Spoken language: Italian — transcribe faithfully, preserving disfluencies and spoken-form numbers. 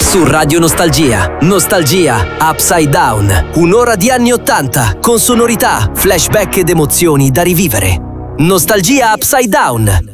Su Radio Nostalgia. Nostalgia Upside Down. Un'ora di anni ottanta con sonorità, flashback ed emozioni da rivivere. Nostalgia Upside Down